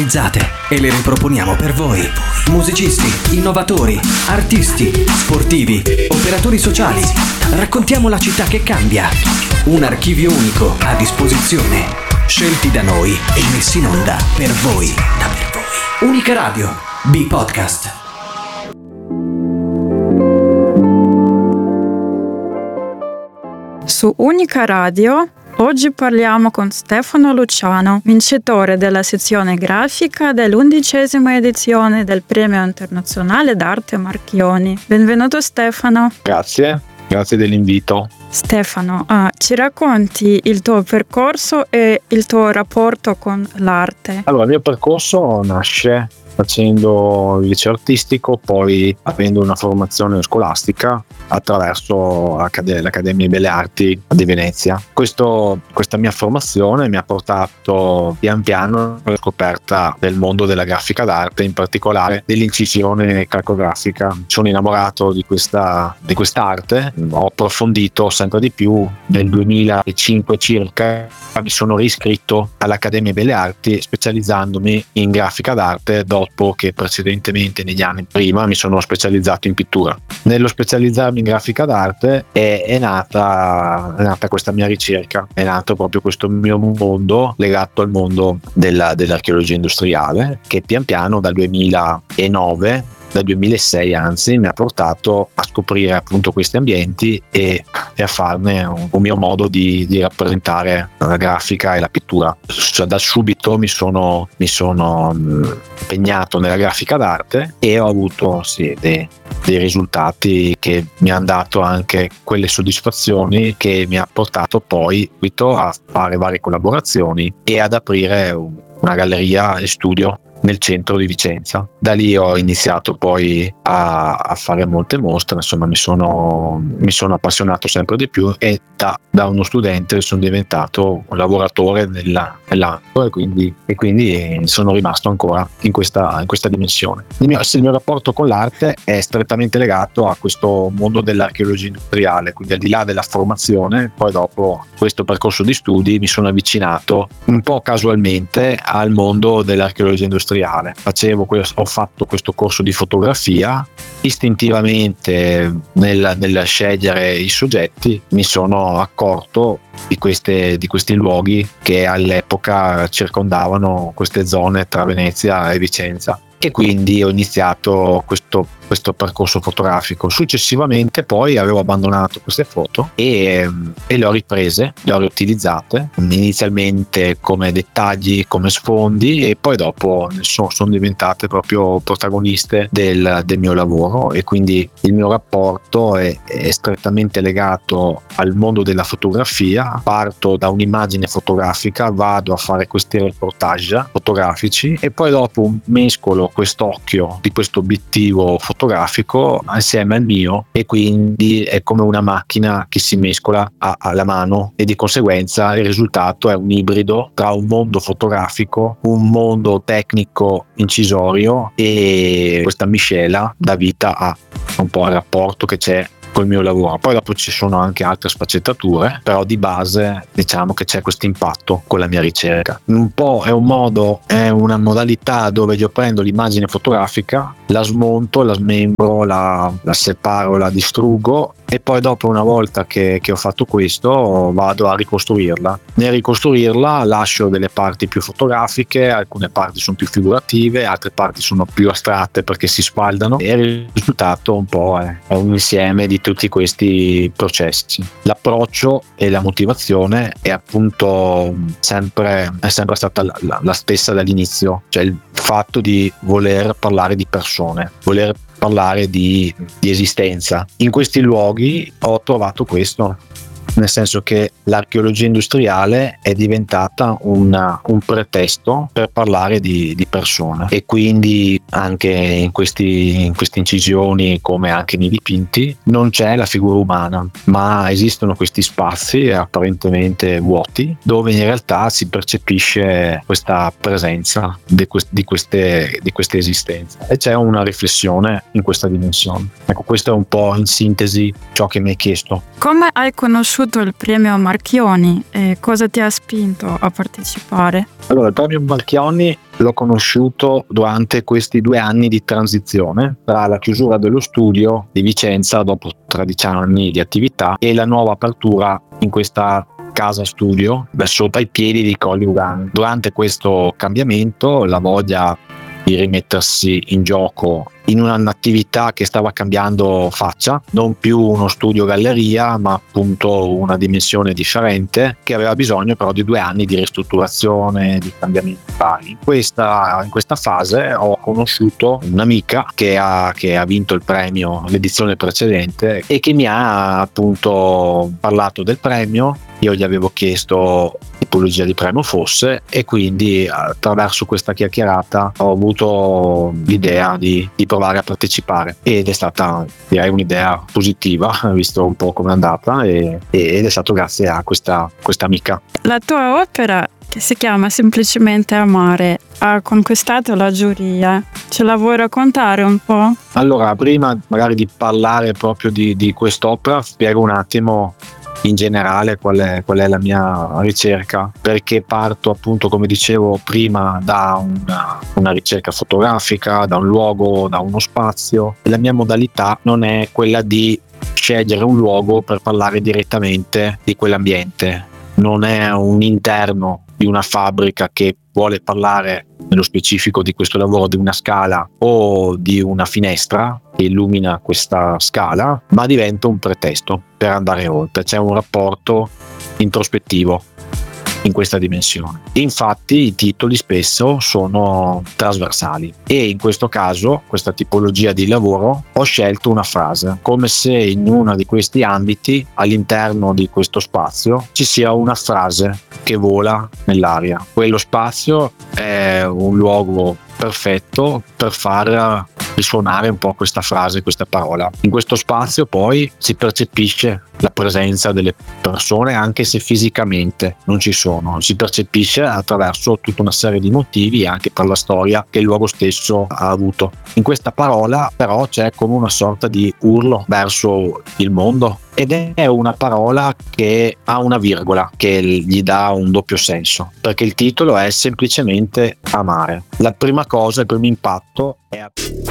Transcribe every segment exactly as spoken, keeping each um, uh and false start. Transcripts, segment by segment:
e le riproponiamo per voi. Musicisti, innovatori, artisti, sportivi, operatori sociali. Raccontiamo la città che cambia. Un archivio unico a disposizione, scelti da noi e messi in onda per voi. Da per voi. Unica Radio, B-Podcast. Su Unica Radio oggi parliamo con Stefano Luciano, vincitore della sezione grafica dell'undicesima edizione del Premio Internazionale d'Arte Marchionni. Benvenuto Stefano. Grazie, grazie dell'invito. Stefano, uh, ci racconti il tuo percorso e il tuo rapporto con l'arte? Allora, il mio percorso nasce facendo il liceo artistico, poi avendo una formazione scolastica attraverso l'Accademia di Belle Arti di Venezia. Questo, questa mia formazione mi ha portato pian piano alla scoperta del mondo della grafica d'arte, in particolare dell'incisione calcografica. Sono innamorato di questa di quest'arte, ho approfondito sempre di più. Nel duemilacinque circa mi sono riscritto all'Accademia di Belle Arti specializzandomi in grafica d'arte dopo che precedentemente negli anni prima mi sono specializzato in pittura. Nello specializzarmi in grafica d'arte è, è, nata, è nata questa mia ricerca, è nato proprio questo mio mondo legato al mondo della, dell'archeologia industriale, che pian piano dal duemilanove dal duemilasei anzi mi ha portato a scoprire appunto questi ambienti e, e a farne un, un mio modo di, di rappresentare la grafica e la pittura. Da subito mi sono, mi sono impegnato nella grafica d'arte e ho avuto sì, dei, dei risultati che mi hanno dato anche quelle soddisfazioni che mi ha portato poi a fare varie collaborazioni e ad aprire una galleria e studio nel centro di Vicenza. Da lì ho iniziato poi a, a fare molte mostre, insomma mi sono, mi sono appassionato sempre di più e da, da uno studente sono diventato un lavoratore nella, nell'ambito e quindi, e quindi sono rimasto ancora in questa, in questa dimensione. Il mio, il mio rapporto con l'arte è strettamente legato a questo mondo dell'archeologia industriale, quindi al di là della formazione, poi dopo questo percorso di studi mi sono avvicinato un po' casualmente al mondo dell'archeologia industriale. Facevo, ho fatto questo corso di fotografia, istintivamente nel, nel scegliere i soggetti mi sono accorto di, queste, di questi luoghi che all'epoca circondavano queste zone tra Venezia e Vicenza e quindi ho iniziato questo, questo percorso fotografico. Successivamente poi avevo abbandonato queste foto e, e le ho riprese, le ho riutilizzate inizialmente come dettagli, come sfondi e poi dopo sono, sono diventate proprio protagoniste del, del mio lavoro e quindi il mio rapporto è, è strettamente legato al mondo della fotografia. Parto da un'immagine fotografica, vado a fare questi reportage fotografici e poi dopo mescolo quest'occhio di questo obiettivo fotografico assieme al mio e quindi è come una macchina che si mescola a, alla mano e di conseguenza il risultato è un ibrido tra un mondo fotografico, un mondo tecnico incisorio e questa miscela dà vita a un po' al rapporto che c'è col mio lavoro. Poi dopo ci sono anche altre sfaccettature, però di base diciamo che c'è questo impatto con la mia ricerca. Un po' è un modo, è una modalità dove io prendo l'immagine fotografica, la smonto, la smembro, la, la separo, la distruggo e poi dopo, una volta che, che ho fatto questo, vado a ricostruirla. Nel ricostruirla lascio delle parti più fotografiche, alcune parti sono più figurative, altre parti sono più astratte perché si spaldano e il risultato un po' è, è un insieme di tutti questi processi. L'approccio e la motivazione è appunto sempre, è sempre stata la, la, la stessa dall'inizio, cioè il fatto di voler parlare di persone, voler parlare di, di esistenza. In questi luoghi ho trovato questo, nel senso che l'archeologia industriale è diventata una, un pretesto per parlare di, di persone e quindi anche in questi in queste incisioni, come anche nei dipinti, non c'è la figura umana, ma esistono questi spazi apparentemente vuoti dove in realtà si percepisce questa presenza di, quest, di, queste, di queste esistenze e c'è una riflessione in questa dimensione. Ecco, questo è un po' in sintesi ciò che mi hai chiesto. Come hai conosciuto il premio Marchionni Marchionni e cosa ti ha spinto a partecipare? Allora, il premio Marchionni l'ho conosciuto durante questi due anni di transizione tra la chiusura dello studio di Vicenza dopo tredici anni di attività e la nuova apertura in questa casa studio sotto ai piedi di Colli Ugani. Durante questo cambiamento la voglia di rimettersi in gioco in un'attività che stava cambiando faccia, non più uno studio galleria ma appunto una dimensione differente, che aveva bisogno però di due anni di ristrutturazione, di cambiamenti vari. In questa, in questa fase ho conosciuto un'amica che ha, che ha vinto il premio l'edizione precedente e che mi ha appunto parlato del premio. Io gli avevo chiesto che tipologia di premio fosse e quindi attraverso questa chiacchierata ho avuto l'idea di, di provare a partecipare, ed è stata, direi, un'idea positiva visto un po' come è andata, e, ed è stato grazie a questa, questa amica. La tua opera, che si chiama semplicemente Amare, ha conquistato la giuria. Ce la vuoi raccontare un po'? Allora, prima magari di parlare proprio di, di quest'opera, spiego un attimo in generale qual è, qual è la mia ricerca, perché parto appunto, come dicevo prima, da una, una ricerca fotografica, da un luogo, da uno spazio. La mia modalità non è quella di scegliere un luogo per parlare direttamente di quell'ambiente, non è un interno di una fabbrica che vuole parlare nello specifico di questo lavoro di una scala o di una finestra che illumina questa scala, ma diventa un pretesto per andare oltre. C'è un rapporto introspettivo in questa dimensione. Infatti i titoli spesso sono trasversali e in questo caso, questa tipologia di lavoro, ho scelto una frase, come se in uno di questi ambiti, all'interno di questo spazio, ci sia una frase che vola nell'aria. Quello spazio è un luogo perfetto per far risuonare un po' questa frase, questa parola. In questo spazio poi si percepisce la presenza delle persone, anche se fisicamente non ci sono, si percepisce attraverso tutta una serie di motivi, anche per la storia che il luogo stesso ha avuto. In questa parola però c'è come una sorta di urlo verso il mondo, ed è una parola che ha una virgola che gli dà un doppio senso, perché il titolo è semplicemente Amare. La prima cosa, il primo impatto è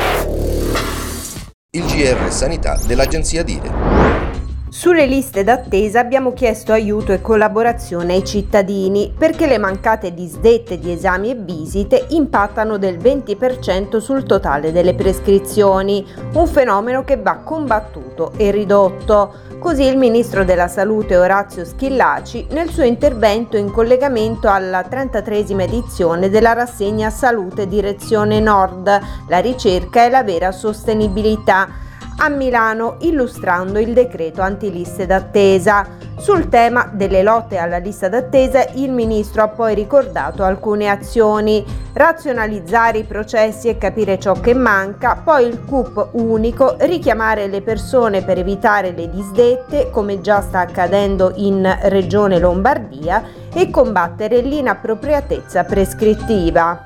il G R Sanità dell'Agenzia Dire. Sulle liste d'attesa abbiamo chiesto aiuto e collaborazione ai cittadini perché le mancate disdette di esami e visite impattano del venti per cento sul totale delle prescrizioni, un fenomeno che va combattuto e ridotto. Così il ministro della Salute Orazio Schillaci nel suo intervento in collegamento alla trentatreesima edizione della rassegna Salute Direzione Nord, la ricerca e la vera sostenibilità, a Milano, illustrando il decreto antiliste d'attesa. Sul tema delle lotte alla lista d'attesa il ministro ha poi ricordato alcune azioni: razionalizzare i processi e capire ciò che manca, poi il C U P unico, richiamare le persone per evitare le disdette, come già sta accadendo in Regione Lombardia, e combattere l'inappropriatezza prescrittiva.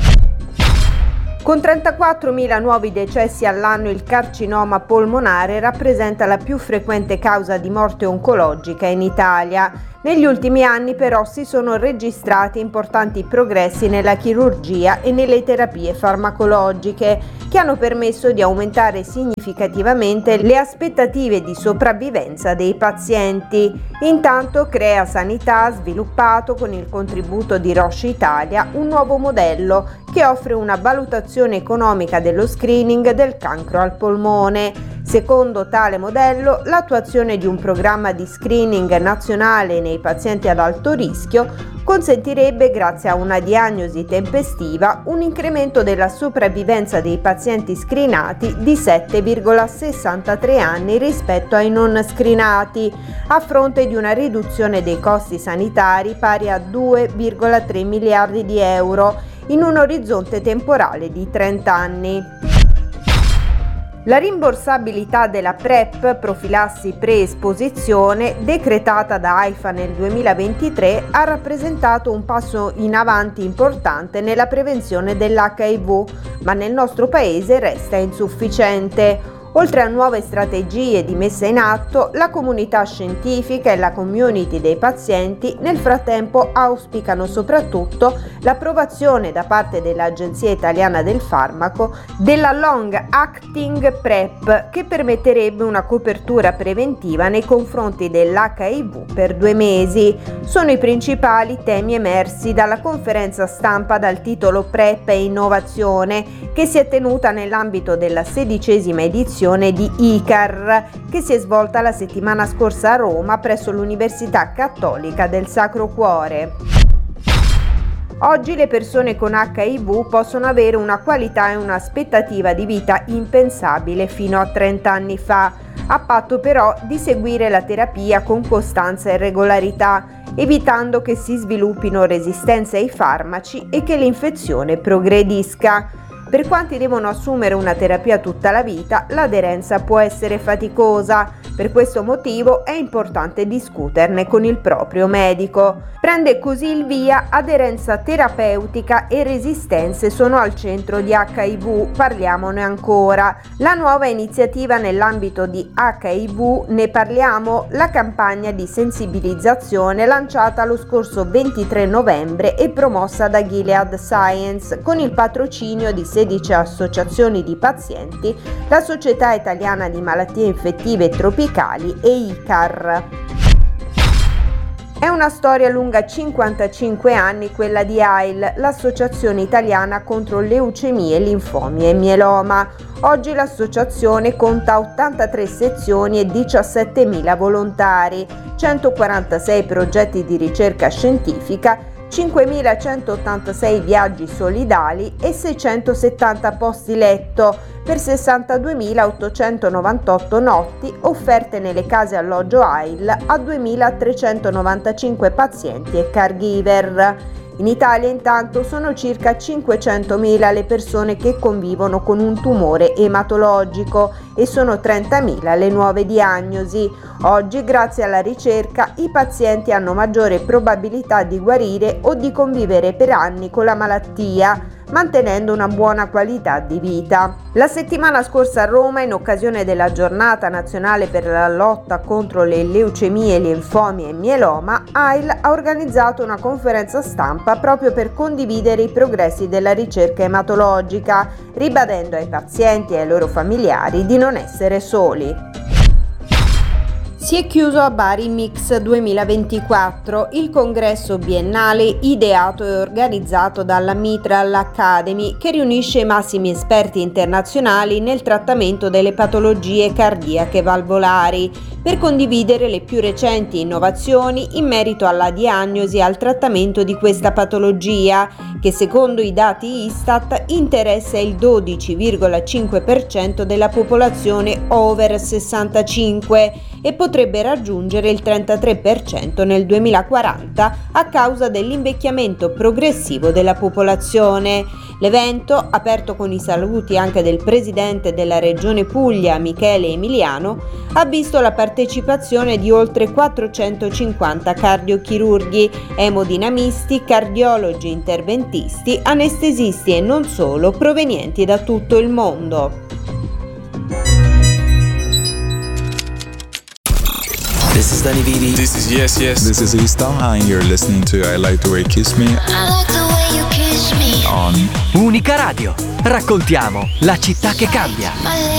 Con trentaquattromila nuovi decessi all'anno, il carcinoma polmonare rappresenta la più frequente causa di morte oncologica in Italia. Negli ultimi anni però si sono registrati importanti progressi nella chirurgia e nelle terapie farmacologiche, che hanno permesso di aumentare significativamente le aspettative di sopravvivenza dei pazienti. Intanto Crea Sanità ha sviluppato, con il contributo di Roche Italia, un nuovo modello che offre una valutazione economica dello screening del cancro al polmone. Secondo tale modello, l'attuazione di un programma di screening nazionale nei pazienti ad alto rischio consentirebbe, grazie a una diagnosi tempestiva, un incremento della sopravvivenza dei pazienti screenati di sette virgola sessantatré anni rispetto ai non screenati, a fronte di una riduzione dei costi sanitari pari a due virgola tre miliardi di euro in un orizzonte temporale di trenta anni. La rimborsabilità della PrEP, profilassi pre-esposizione, decretata da AIFA nel duemilaventitré, ha rappresentato un passo in avanti importante nella prevenzione dell'H I V, ma nel nostro paese resta insufficiente. Oltre a nuove strategie di messa in atto, la comunità scientifica e la community dei pazienti nel frattempo auspicano soprattutto l'approvazione da parte dell'Agenzia Italiana del Farmaco della Long Acting PrEP, che permetterebbe una copertura preventiva nei confronti dell'H I V per due mesi. Sono i principali temi emersi dalla conferenza stampa dal titolo PrEP e innovazione, che si è tenuta nell'ambito della sedicesima edizione di I C A R, che si è svolta la settimana scorsa a Roma presso l'Università Cattolica del Sacro Cuore. Oggi le persone con H I V possono avere una qualità e un'aspettativa di vita impensabile fino a trenta anni fa, a patto però di seguire la terapia con costanza e regolarità, evitando che si sviluppino resistenze ai farmaci e che l'infezione progredisca. Per quanti devono assumere una terapia tutta la vita, l'aderenza può essere faticosa. Per questo motivo è importante discuterne con il proprio medico. Prende così il via Aderenza terapeutica e resistenze sono al centro di H I V, parliamone ancora. La nuova iniziativa nell'ambito di H I V, ne parliamo, la campagna di sensibilizzazione lanciata lo scorso ventitré novembre e promossa da Gilead Science con il patrocinio di sedici associazioni di pazienti, la Società Italiana di Malattie Infettive Tropicali e I C A R. È una storia lunga cinquantacinque anni quella di A I L, l'Associazione Italiana contro Leucemie, Linfomi e Mieloma. Oggi l'associazione conta ottantatré sezioni e diciassettemila volontari, centoquarantasei progetti di ricerca scientifica, cinquemilacentottantasei viaggi solidali e seicentosettanta posti letto per sessantaduemilaottocentonovantotto notti offerte nelle case alloggio A I L a duemilatrecentonovantacinque pazienti e caregiver. In Italia intanto sono circa cinquecentomila le persone che convivono con un tumore ematologico e sono trentamila le nuove diagnosi. Oggi, grazie alla ricerca, i pazienti hanno maggiore probabilità di guarire o di convivere per anni con la malattia, mantenendo una buona qualità di vita. La settimana scorsa a Roma, in occasione della Giornata Nazionale per la lotta contro le leucemie, linfomi e mieloma, A I L ha organizzato una conferenza stampa proprio per condividere i progressi della ricerca ematologica, ribadendo ai pazienti e ai loro familiari di non essere soli. Si è chiuso a Bari Mix duemilaventiquattro, il congresso biennale ideato e organizzato dalla Mitral Academy, che riunisce i massimi esperti internazionali nel trattamento delle patologie cardiache valvolari, per condividere le più recenti innovazioni in merito alla diagnosi e al trattamento di questa patologia, che secondo i dati Istat interessa il dodici virgola cinque per cento della popolazione over sessantacinque e potrebbe raggiungere il trentatré per cento nel duemilaquaranta a causa dell'invecchiamento progressivo della popolazione. L'evento, aperto con i saluti anche del presidente della Regione Puglia, Michele Emiliano, ha visto la partecipazione di oltre quattrocentocinquanta cardiochirurghi, emodinamisti, cardiologi interventisti, anestesisti e non solo, provenienti da tutto il mondo. This is Danny Vidi. This is Yes Yes. This is East and you're listening to I Like the Way You Kiss Me. I like the way you kiss me. On Unica Radio. Raccontiamo la città che cambia. My